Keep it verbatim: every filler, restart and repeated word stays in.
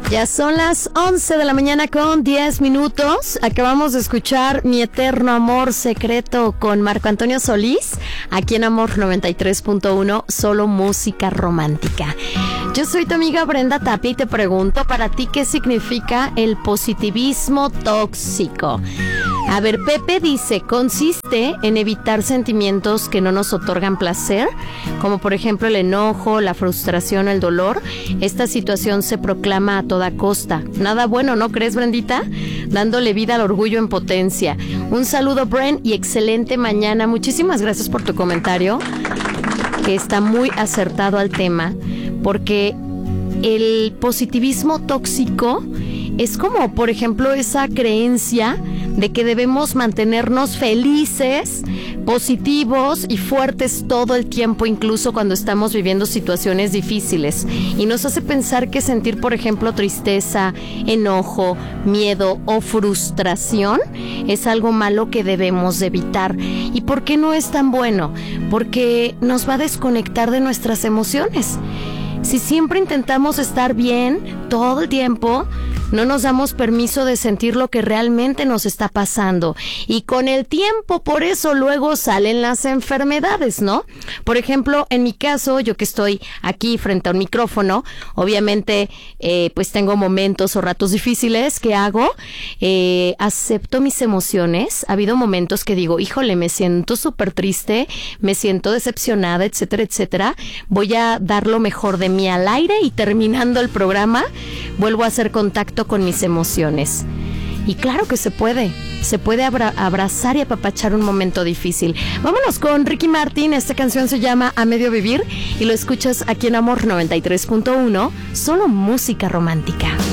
Ya son las once de la mañana con diez minutos. Acabamos de escuchar Mi Eterno Amor Secreto con Marco Antonio Solís, aquí en Amor noventa y tres punto uno, solo música romántica. Yo soy tu amiga Brenda Tapia y te pregunto para ti qué significa el positivismo tóxico. A ver, Pepe dice, consiste en evitar sentimientos que no nos otorgan placer, como por ejemplo el enojo, la frustración, el dolor. Esta situación se proclama a toda costa. Nada bueno, ¿no crees, Brendita? Dándole vida al orgullo en potencia. Un saludo, Bren, y excelente mañana. Muchísimas gracias por tu comentario, que está muy acertado al tema, porque el positivismo tóxico es como, por ejemplo, esa creencia de que debemos mantenernos felices, positivos y fuertes todo el tiempo, incluso cuando estamos viviendo situaciones difíciles. Y nos hace pensar que sentir, por ejemplo, tristeza, enojo, miedo o frustración es algo malo que debemos de evitar. ¿Y por qué no es tan bueno? Porque nos va a desconectar de nuestras emociones. Si siempre intentamos estar bien todo el tiempo, no nos damos permiso de sentir lo que realmente nos está pasando. Y con el tiempo, por eso luego salen las enfermedades, ¿no? Por ejemplo, en mi caso, yo que estoy aquí frente a un micrófono, obviamente, eh, pues tengo momentos o ratos difíciles. ¿Qué hago? Eh, acepto mis emociones. Ha habido momentos que digo, híjole, me siento súper triste, me siento decepcionada, etcétera, etcétera. Voy a dar lo mejor de mí al aire y terminando el programa, vuelvo a hacer contacto con mis emociones. Y claro que se puede, se puede abra- abrazar y apapachar un momento difícil. Vámonos con Ricky Martin. Esta canción se llama A Medio Vivir y lo escuchas aquí en Amor noventa y tres punto uno, solo música romántica.